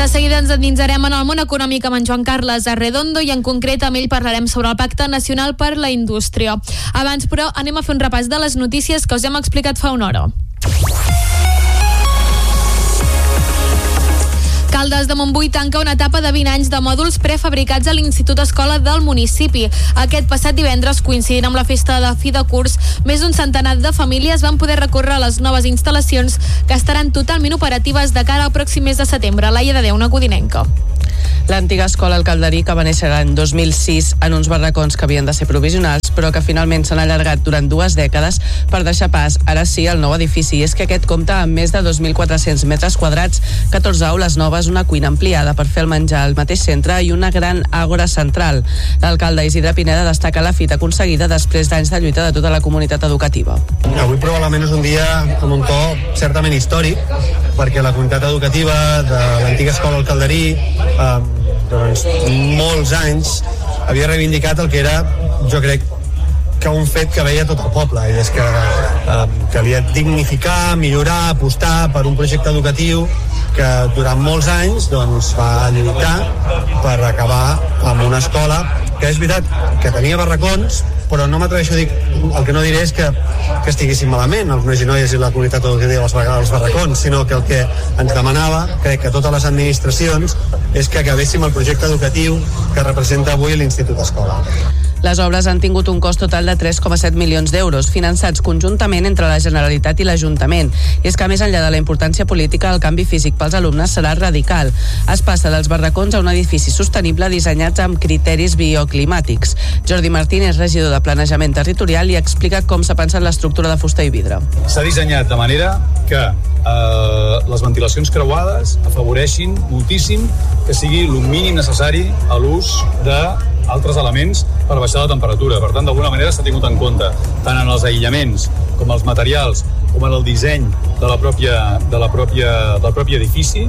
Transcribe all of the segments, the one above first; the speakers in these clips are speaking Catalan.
De seguida ens endinsarem en el món econòmic amb en Joan Carles Arredondo i en concret amb ell parlarem sobre el Pacte Nacional per la Indústria. Abans, però, anem a fer un repàs de les notícies que us hem explicat fa una hora. Caldes de Montbui tanca una etapa de 20 anys de mòduls prefabricats a l'Institut Escola del municipi. Aquest passat divendres, coincidint amb la festa de fi de curs, més d'un centenar de famílies van poder recórrer a les noves instal·lacions que estaran totalment operatives de cara al pròxim mes de setembre. Laia de Déu, una codinenca. L'antiga escola El Calderí, que va néixer l'any 2006 en uns barracons que havien de ser provisionals, però que finalment s'han allargat durant 2 dècades per deixar pas, ara sí, al nou edifici. I és que aquest compta amb més de 2.400 metres quadrats, 14 aules noves, una cuina ampliada per fer el menjar al mateix centre i una gran àgora central. L'alcalde Isidre Pineda destaca la fita aconseguida després d'anys de lluita de tota la comunitat educativa. Avui probablement és un dia amb un to certament històric, perquè la comunitat educativa de l'antiga escola El Calderí doncs, molts anys havia reivindicat el que era, jo crec, que un fet que veia tot el poble, i és que calia dignificar, millorar, apostar per un projecte educatiu que durant molts anys doncs, va lluitar per acabar amb una escola que és veritat que tenia barracons, però no m'atreveixo a dir, el que no diré és que estiguessin malament els nois i noies i la comunitat educativa als barracons, sinó que el que ens demanava, crec que totes les administracions, és que acabéssim el projecte educatiu que representa avui l'Institut Escola. Les obres han tingut un cost total de 3,7 milions d'euros, finançats conjuntament entre la Generalitat i l'Ajuntament. I és que, més enllà de la importància política, el canvi físic pels alumnes serà radical. Es passa dels barracons a un edifici sostenible dissenyats amb criteris bioclimàtics. Jordi Martínez, regidor de Planejament Territorial, i explica com s'ha pensat l'estructura de fusta i vidre. S'ha dissenyat de manera que les ventilacions creuades afavoreixin moltíssim que sigui el mínim necessari a l'ús d'altres elements per baixar la temperatura. Per tant, d'alguna manera s'ha tingut en compte tant en els aïllaments com els materials com en el disseny del propi edifici,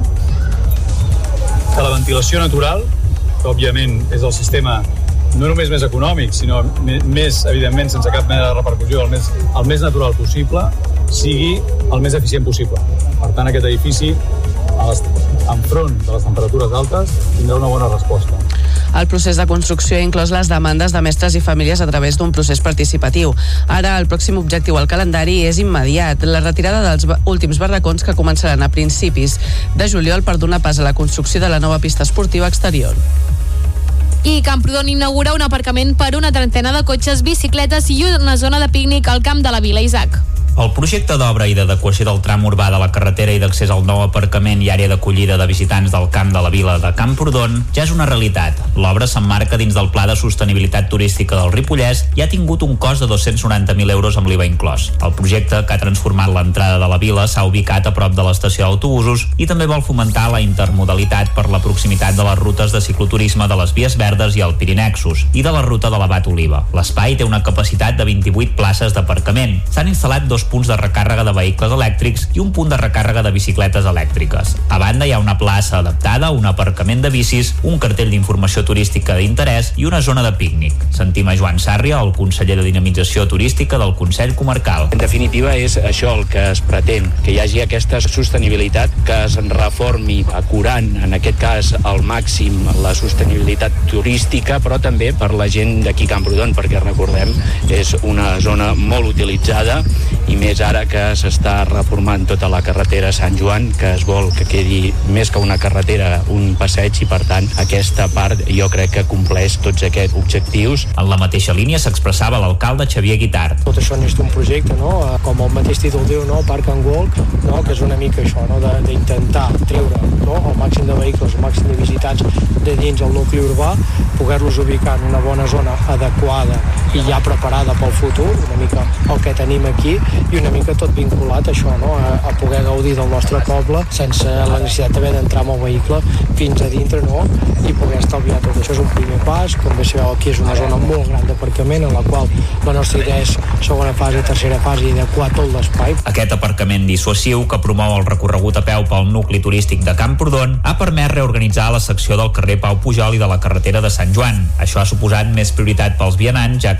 que la ventilació natural, que òbviament és el sistema no només més econòmic, sinó més, evidentment, sense cap mena de repercussió, el més natural possible, sigui el més eficient possible. Per tant, aquest edifici, enfront de les temperatures altes, tindrà una bona resposta. El procés de construcció ha inclòs les demandes de mestres i famílies a través d'un procés participatiu. Ara, el pròxim objectiu al calendari és immediat, la retirada dels últims barracons que començaran a principis de juliol per donar pas a la construcció de la nova pista esportiva exterior. I Camprodon inaugura un aparcament per una trentena de cotxes, bicicletes i una zona de pícnic al Camp de la Vila. Isaac. El projecte d'obra i d'adequació del tram urbà de la carretera i d'accés al nou aparcament i àrea d'acollida de visitants del Camp de la Vila de Camprodon ja és una realitat. L'obra s'emmarca dins del Pla de Sostenibilitat Turística del Ripollès i ha tingut un cost de 290.000 euros amb l'IVA inclòs. El projecte, que ha transformat l'entrada de la vila, s'ha ubicat a prop de l'estació d'autobusos i també vol fomentar la intermodalitat per la proximitat de les rutes de cicloturisme de les Vies Verdes i el Pirinexus i de la ruta de l'Abat Oliva. L'espai té una capacitat de 28 places d'aparcament. S'han instal·lat 2 punts de recàrrega de vehicles elèctrics i un punt de recàrrega de bicicletes elèctriques. A banda hi ha una plaça adaptada, un aparcament de bicis, un cartell d'informació turística d'interès i una zona de pícnic. Sentim a Joan Sàrria, el conseller de Dinamització Turística del Consell Comarcal. En definitiva és això el que es pretén, que hi hagi aquesta sostenibilitat, que es reformi acurant, en aquest cas al màxim, la sostenibilitat turística, però també per la gent d'aquí Camprodon, perquè recordem, és una zona molt utilitzada i més ara que s'està reformant tota la carretera Sant Joan, que es vol que quedi més que una carretera, un passeig, i per tant aquesta part jo crec que compleix tots aquests objectius. En la mateixa línia s'expressava l'alcalde Xavier Guitart. Tot això n'és un projecte, no? Com el mateix títol diu, no? Park and Walk, no? Que és una mica això, no? D'intentar treure, no? El màxim de vehicles, el màxim de visitants de dins el nucli urbà, poder-los ubicar en una bona zona adequada i ja preparada pel futur, una mica el que tenim aquí, i una mica tot vinculat a això, no? A poder gaudir del nostre poble sense la necessitat d'haver d'entrar amb el vehicle fins a dintre, no? I poder estalviar tot. Això és un primer pas. Com bé sabeu, aquí és una zona molt gran d'aparcament en la qual la nostra idea és segona fase, tercera fase i adequar tot l'espai. Aquest aparcament dissuasiu, que promou el recorregut a peu pel nucli turístic de Camprodon, ha permès reorganitzar la secció del carrer Pau Pujol i de la carretera de Sant Joan. Això ha suposat més prioritat pels vianants, ja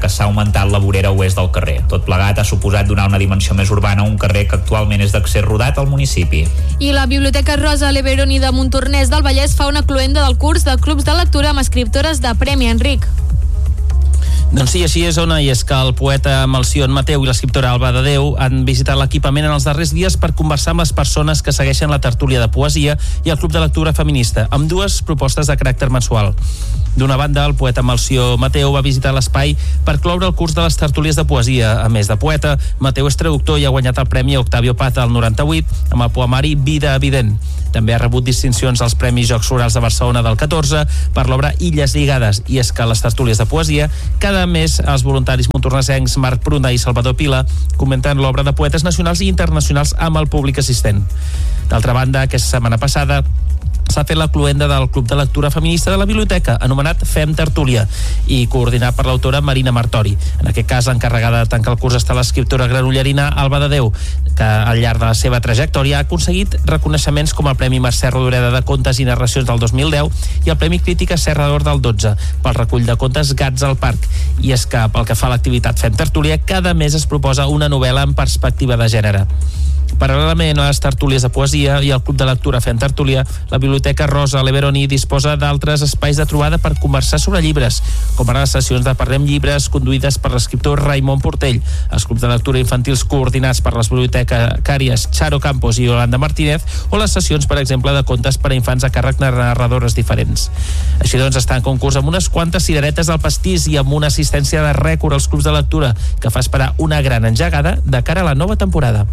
que s'ha augmentat la vorera oest del carrer. Tot plegat ha suposat donar una dimensió més urbana a un carrer que actualment és d'accés rodat al municipi. I la Biblioteca Rosa Leveroni de Montornès del Vallès fa una cloenda del curs de clubs de lectura amb escriptores de premi, Enric. Doncs sí, així és, Ona, i és que el poeta Melcion Mateu i l'escriptora Alba de Déu han visitat l'equipament en els darrers dies per conversar amb les persones que segueixen la tertúlia de poesia i el club de lectura feminista, amb dues propostes de caràcter mensual. D'una banda, el poeta Melcior Mateu va visitar l'espai per cloure el curs de les tertúlies de poesia. A més de poeta, Mateu és traductor i ha guanyat el Premi Octavio Paz del 98 amb el poemari Vida Evident. També ha rebut distincions als Premis Jocs Florals de Barcelona del 14 per l'obra Illes Lligades, i és que a les tertúlies de poesia cada mes els voluntaris montornesencs Marc Pruna i Salvador Pila comenten l'obra de poetes nacionals i internacionals amb el públic assistent. D'altra banda, aquesta setmana passada s'ha fet la cloenda del Club de Lectura Feminista de la Biblioteca, anomenat Fem Tertúlia, i coordinat per l'autora Marina Martori. En aquest cas, l'encarregada de tancar el curs està l'escriptora granollerina Alba de Déu, que al llarg de la seva trajectòria ha aconseguit reconeixements com el Premi Mercè Rodoreda de Contes i Narracions del 2010 i el Premi Crítica Serra d'Or del 12 pel recull de contes Gats al Parc. I és que, pel que fa a l'activitat Fem Tertúlia, cada mes es proposa una novel·la en perspectiva de gènere. Paral·lelament a les tertúlies de poesia i al Club de Lectura Fem Tertúlia, la Biblioteca Rosa Leveroni disposa d'altres espais de trobada per conversar sobre llibres, com ara les sessions de Parlem Llibres conduïdes per l'escriptor Raimon Portell, els clubs de lectura infantils coordinats per les bibliotecàries Charo Campos i Yolanda Martínez, o les sessions, per exemple, de contes per a infants a càrrec de narradores diferents. Així doncs, està en concurs amb unes quantes cireretes al pastís i amb una assistència de rècord als clubs de lectura que fa esperar una gran engegada de cara a la nova temporada.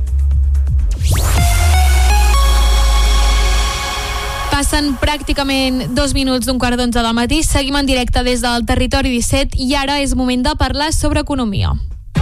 Passen pràcticament 2 minuts d'un 11:15 del matí. Seguim en directe des del Territori 17 i ara és moment de parlar sobre economia.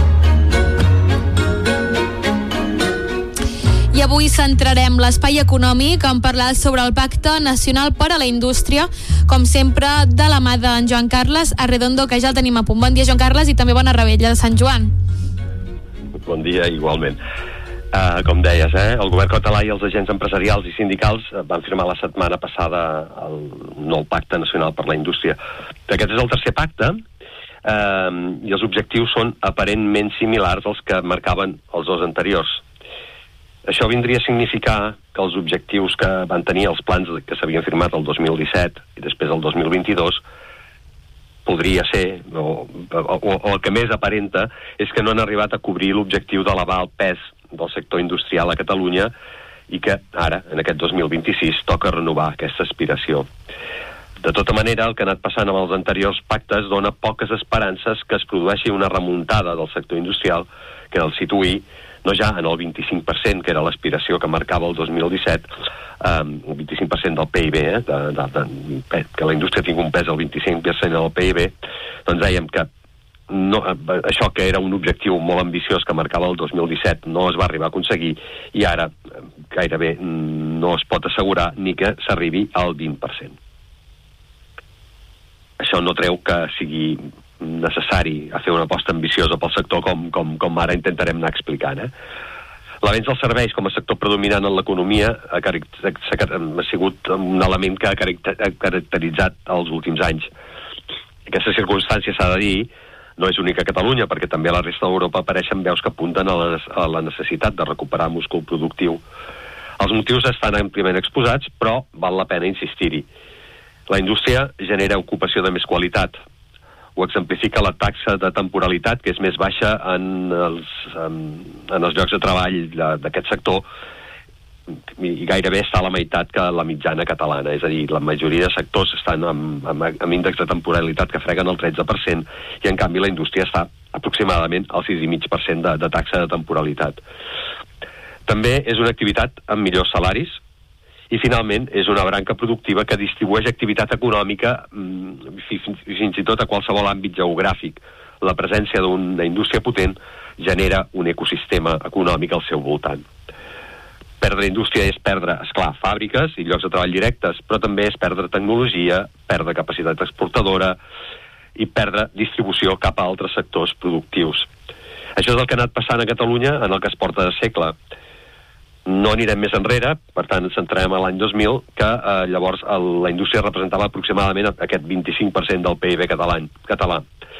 I avui centrarem l'espai econòmic en parlar sobre el Pacte Nacional per a la Indústria, com sempre de la mà d'en Joan Carles Arredondo, que ja el tenim a punt. Bon dia, Joan Carles, i també bona revetlla de Sant Joan. Bon dia, igualment. Com deies, el govern català i els agents empresarials i sindicals van firmar la setmana passada el nou Pacte Nacional per la Indústria. Aquest és el tercer pacte i els objectius són aparentment similars als que marcaven els dos anteriors. Això vindria a significar que els objectius que van tenir els plans que s'havien firmat el 2017 i després el 2022 podria ser, o el que més aparenta, és que no han arribat a cobrir l'objectiu d'elevar el pes del sector industrial a Catalunya i que ara, en aquest 2026, toca renovar aquesta aspiració. De tota manera, el que ha anat passant amb els anteriors pactes dona poques esperances que es produeixi una remuntada del sector industrial que el situï no ja en el 25%, que era l'aspiració que marcava el 2017, el 25% del PIB, que la indústria tingui un pes del 25% del PIB, doncs dèiem que no, això que era un objectiu molt ambiciós que marcava el 2017 no es va arribar a aconseguir i ara gairebé no es pot assegurar ni que s'arribi al 20%. Això no treu que sigui necessari a fer una aposta ambiciosa pel sector com ara intentarem anar explicant. L'avenç dels serveis com a sector predominant en l'economia ha sigut un element que ha caracteritzat els últims anys. Aquesta circumstància, s'ha de dir, no és única a Catalunya, perquè també a la resta d'Europa apareixen veus que apunten a la necessitat de recuperar múscul productiu. Els motius estan àmpliament exposats, però val la pena insistir-hi. La indústria genera ocupació de més qualitat. Ho exemplifica la taxa de temporalitat, que és més baixa en els llocs de treball d'aquest sector, i gairebé està a la meitat que la mitjana catalana. És a dir, la majoria de sectors estan amb índexs de temporalitat que freguen el 13% i en canvi la indústria està aproximadament al 6,5% de taxa de temporalitat. També és una activitat amb millors salaris i finalment és una branca productiva que distribueix activitat econòmica fins i tot a qualsevol àmbit geogràfic. La presència d'una indústria potent genera un ecosistema econòmic al seu voltant. Perdre indústria és perdre, esclar, fàbriques i llocs de treball directes, però també és perdre tecnologia, perdre capacitat exportadora i perdre distribució cap a altres sectors productius. Això és el que ha anat passant a Catalunya en el que es porta de segle. No anirem més enrere, per tant ens centrarem a l'any 2000, que llavors la indústria representava aproximadament aquest 25% del PIB català.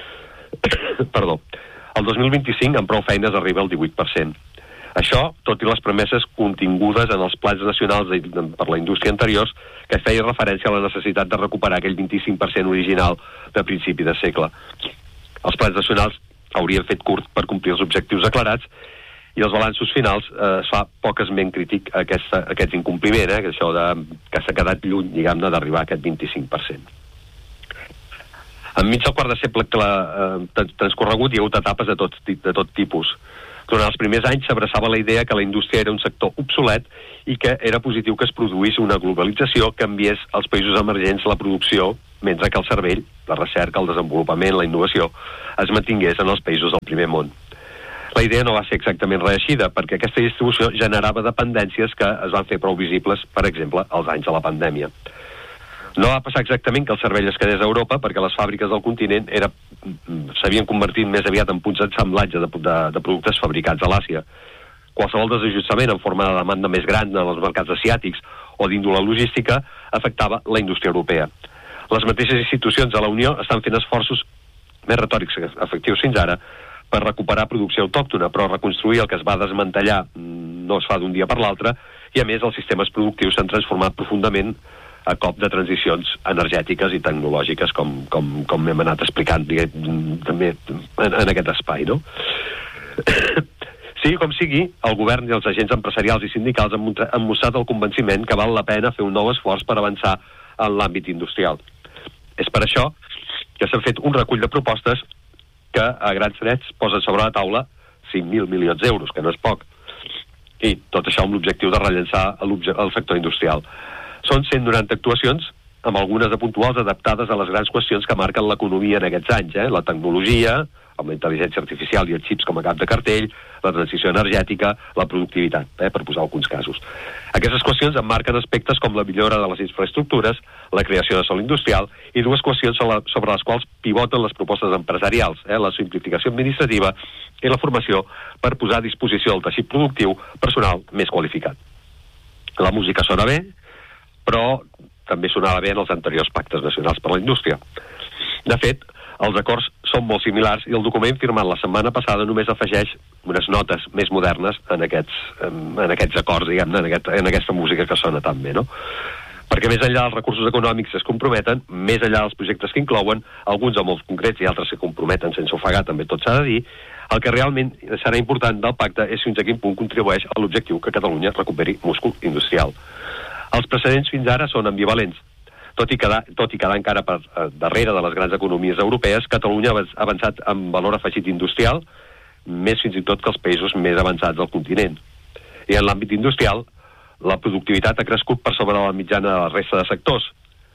Perdó. El 2025, amb prou feines, arriba al 18%. Això, tot i les promeses contingudes en els plans nacionals per la indústria anteriors, que feia referència a la necessitat de recuperar aquell 25% original de principi de segle. Els plans nacionals haurien fet curt per complir els objectius declarats i els balanços finals es fa poc esment crític a aquest incompliment, això que s'ha quedat lluny, diguem-ne, d'arribar a aquest 25%. Enmig del quart de segle transcorregut hi ha hagut etapes de tot tipus. Durant els primers anys s'abraçava la idea que la indústria era un sector obsolet i que era positiu que es produís una globalització que enviés als països emergents la producció, mentre que el cervell, la recerca, el desenvolupament, la innovació, es mantingués en els països del primer món. La idea no va ser exactament reeixida, perquè aquesta distribució generava dependències que es van fer prou visibles, per exemple, als anys de la pandèmia. No va passar exactament que el cervell es quedés a Europa, perquè les fàbriques del continent s'havien convertit més aviat en punts d'assemblatge de productes fabricats a l'Àsia. Qualsevol desajustament en forma de demanda més gran en els mercats asiàtics o d'índole logística afectava la indústria europea. Les mateixes institucions de la Unió estan fent esforços més retòrics que efectius fins ara per recuperar producció autòctona, però reconstruir el que es va desmantellar no es fa d'un dia per l'altre, i a més els sistemes productius s'han transformat profundament a cop de transicions energètiques i tecnològiques, com hem anat explicant també en aquest espai, no? Sigui com sigui, el govern i els agents empresarials i sindicals han mostrat el convenciment que val la pena fer un nou esforç per avançar en l'àmbit industrial. És per això que s'han fet un recull de propostes que a grans trets posen sobre la taula 5.000 milions d'euros, que no és poc, i tot això amb l'objectiu de rellançar el sector industrial. Són 190 actuacions, amb algunes de puntuals adaptades a les grans qüestions que marquen l'economia en aquests anys, la tecnologia, amb la intel·ligència artificial i els xips com a cap de cartell, la transició energètica, la productivitat, per posar alguns casos. Aquestes qüestions emmarquen aspectes com la millora de les infraestructures, la creació de sòl industrial i dues qüestions sobre les quals pivoten les propostes empresarials, la simplificació administrativa i la formació per posar a disposició del teixit productiu personal més qualificat. La música sona bé, però també sonava bé en els anteriors pactes nacionals per la indústria. De fet, els acords són molt similars i el document firmat la setmana passada només afegeix unes notes més modernes en aquests acords, diguem-ne, en aquesta música que sona tan bé, no? Perquè més enllà dels recursos econòmics que es comprometen, més enllà dels projectes que inclouen, alguns o molts concrets i altres que comprometen sense ofegar, també tot s'ha de dir, el que realment serà important del pacte és fins a quin punt contribueix a l'objectiu que Catalunya recuperi múscul industrial. Els precedents fins ara són ambivalents. Tot i quedar encara per darrere de les grans economies europees, Catalunya ha avançat en valor afegit industrial, més fins i tot que els països més avançats del continent. I en l'àmbit industrial, la productivitat ha crescut per sobre de la mitjana de la resta de sectors.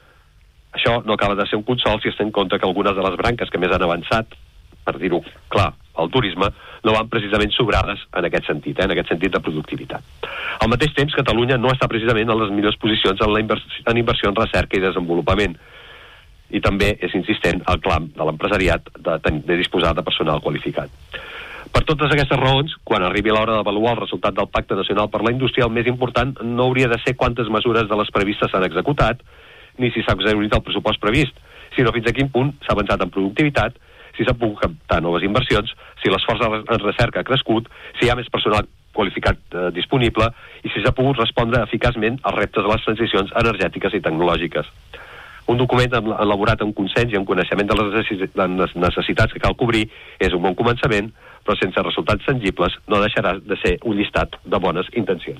Això no acaba de ser un consol si es té en compte que algunes de les branques que més han avançat, per dir-ho clar, el turisme, no van precisament sobrades en aquest sentit de productivitat. Al mateix temps, Catalunya no està precisament en les millors posicions en inversió en recerca i desenvolupament. I també és insistent el clam de l'empresariat de disposar de personal qualificat. Per totes aquestes raons, quan arribi l'hora d'avaluar el resultat del Pacte Nacional per la Indústria, el més important no hauria de ser quantes mesures de les previstes s'han executat, ni si s'ha exhaurit el pressupost previst, sinó fins a quin punt s'ha avançat en productivitat, si s'ha pogut captar noves inversions, si l'esforç en recerca ha crescut, si hi ha més personal qualificat disponible i si s'ha pogut respondre eficaçment als reptes de les transicions energètiques i tecnològiques. Un document elaborat amb consens i amb coneixement de les necessitats que cal cobrir és un bon començament, però sense resultats tangibles no deixarà de ser un llistat de bones intencions.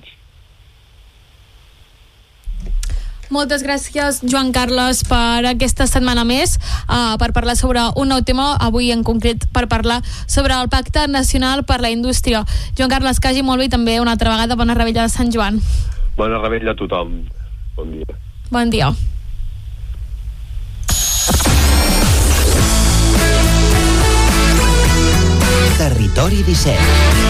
Moltes gràcies, Joan Carles, per aquesta setmana més, per parlar sobre un nou tema, avui en concret per parlar sobre el Pacte Nacional per la Indústria. Joan Carles, que hagi molt bé i també una altra vegada bona Revetlla de Sant Joan. Bona Revetlla a tothom. Bon dia. Bon dia. Territori 17.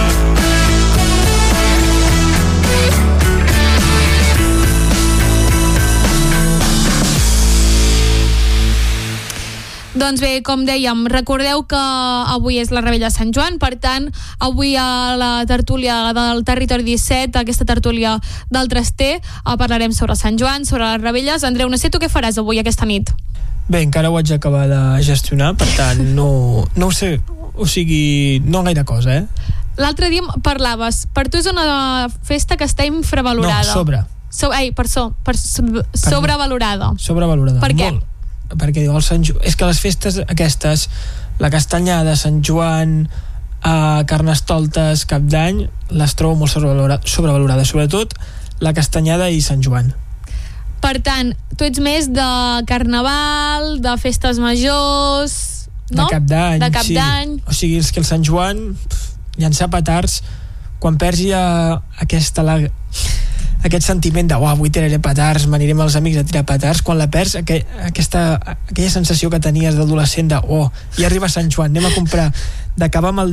Doncs bé, com dèiem, recordeu que avui és la Revetlla de Sant Joan, per tant, avui a la tertúlia del Territori 17, aquesta tertúlia del Traster, parlarem sobre Sant Joan, sobre les Rebelles. Andreu, no sé tu què faràs avui aquesta nit? Bé, encara ho haig d'acabar de gestionar, per tant, no ho sé, o sigui, no gaire cosa, L'altre dia parlaves, per tu és una festa que està infravalorada. No, sobrevalorada. Sobrevalorada. Per què? Molt. Perquè diu, és que les festes aquestes, la Castanyada, Sant Joan, Carnestoltes, Cap d'Any, les trobo molt sobrevalorades, sobretot la Castanyada i Sant Joan. Per tant, tu ets més de carnaval, de festes majors, no? De Cap d'Any, de Cap d'Any. O sigui, és que el Sant Joan, llançar petards, quan perds ja aquest sentiment de avui tiraré petards, m'aniré amb els amics a tirar petards, quan la perds, aquella sensació que tenies d'adolescent de ja arriba Sant Joan, anem a comprar, d'acabar amb el